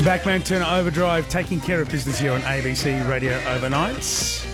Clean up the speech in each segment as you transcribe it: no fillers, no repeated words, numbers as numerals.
Backman Turner Overdrive, taking care of business here on ABC Radio Overnights.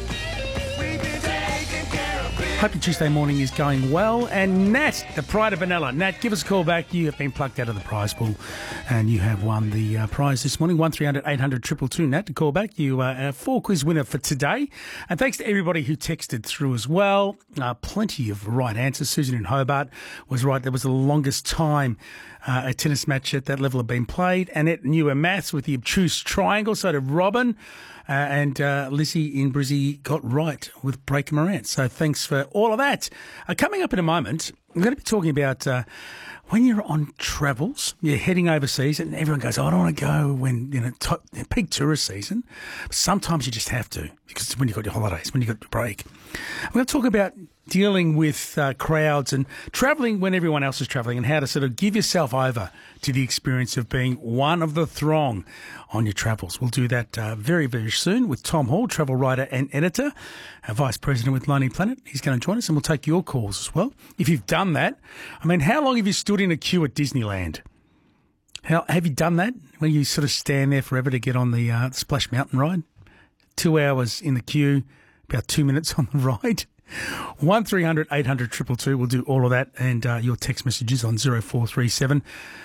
Hope your Tuesday morning is going well. And Nat, the Pride of Benalla. Nat, give us a call back. You have been plucked out of the prize pool and you have won the prize this morning. 1300 800 222. Nat, to call back. You are our 4-quiz winner for today. And thanks to everybody who texted through as well. Plenty of right answers. Susan in Hobart was right. There was the longest time a tennis match at that level had been played. Annette knew her maths with the obtuse triangle. So did Robin. And Lizzie in Brizzy got right with Breaker Morant. So thanks for all of that. Coming up in a moment, we're going to be talking about when you're on travels, you're heading overseas, and everyone goes, I don't want to go when, peak tourist season. But sometimes you just have to, because it's when you've got your holidays, when you've got your break. We're going to talk about dealing with crowds and travelling when everyone else is travelling and how to sort of give yourself over to the experience of being one of the throng on your travels. We'll do that very, very soon with Tom Hall, travel writer and editor, Vice President with Lonely Planet. He's going to join us and we'll take your calls as well. If you've done that, how long have you stood in a queue at Disneyland? Have you done that? When you sort of stand there forever to get on the Splash Mountain ride? 2 hours in the queue, about 2 minutes on the ride. 1300 800 222. We'll do all of that and your text messages on 0437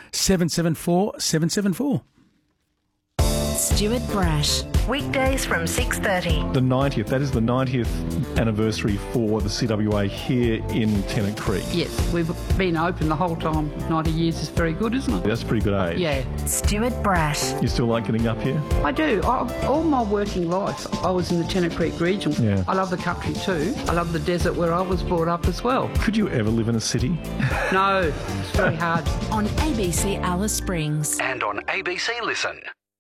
774 774. Stuart Brash. Weekdays from 6:30. The 90th, that is the 90th anniversary for the CWA here in Tennant Creek. Yes, we've been open the whole time. 90 years is very good, isn't it? That's a pretty good age. Yeah. Stuart Brash. You still like getting up here? I do. All my working life, I was in the Tennant Creek region. Yeah. I love the country too. I love the desert where I was brought up as well. Could you ever live in a city? No, it's very hard. On ABC Alice Springs. And on ABC Listen.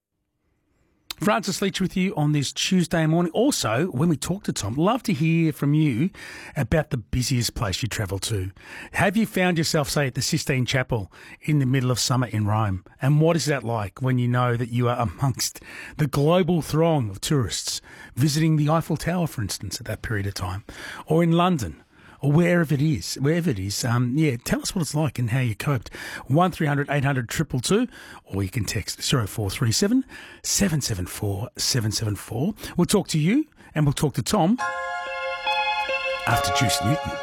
Francis Leach with you on this Tuesday morning. Also, when we talk to Tom, love to hear from you about the busiest place you travel to. Have you found yourself, say, at the Sistine Chapel in the middle of summer in Rome? And what is that like when you know that you are amongst the global throng of tourists visiting the Eiffel Tower, for instance, at that period of time? Or in London? Or wherever it is, tell us what it's like and how you coped. 1300 800 222, or you can text 0437 774 774. We'll talk to you and we'll talk to Tom after Juice Newton.